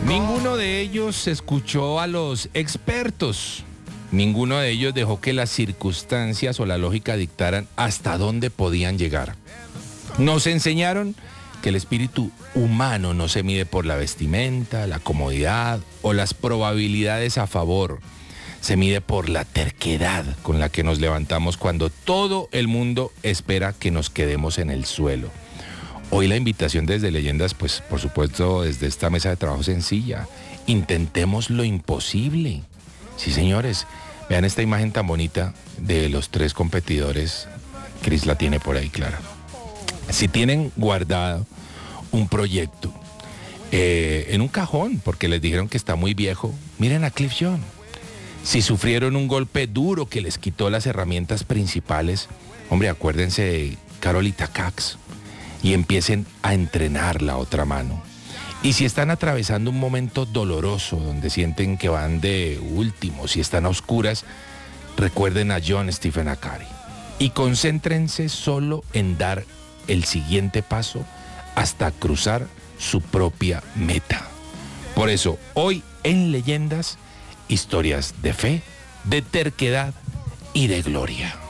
Ninguno de ellos escuchó a los expertos. Ninguno de ellos dejó que las circunstancias o la lógica dictaran hasta dónde podían llegar. Nos enseñaron que el espíritu humano no se mide por la vestimenta, la comodidad o las probabilidades a favor. Se mide por la terquedad con la que nos levantamos cuando todo el mundo espera que nos quedemos en el suelo. Hoy la invitación desde Leyendas, pues por supuesto desde esta mesa de trabajo sencilla. Intentemos lo imposible. Sí, señores, vean esta imagen tan bonita de los tres competidores. Cris la tiene por ahí, Clara. Si tienen guardado un proyecto en un cajón porque les dijeron que está muy viejo, miren a Cliff John. Si sufrieron un golpe duro que les quitó las herramientas principales, hombre, acuérdense de Carolita Cax y empiecen a entrenar la otra mano. Y si están atravesando un momento doloroso donde sienten que van de últimos y están a oscuras, recuerden a John Stephen Akari y concéntrense solo en dar el siguiente paso hasta cruzar su propia meta. Por eso, hoy en Leyendas, historias de fe, de terquedad y de gloria.